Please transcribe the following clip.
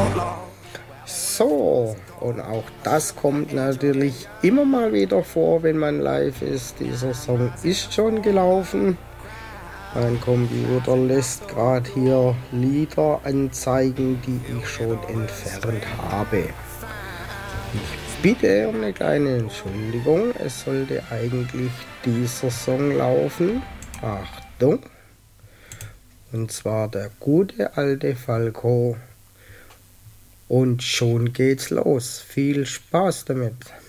So, und auch das kommt natürlich immer mal wieder vor, wenn man live ist. Dieser Song ist schon gelaufen. Mein Computer lässt gerade hier Lieder anzeigen, die ich schon entfernt habe. Ich bitte um eine kleine Entschuldigung. Es sollte eigentlich dieser Song laufen. Achtung! Und zwar der gute alte Falco. Und schon geht's los. Viel Spaß damit.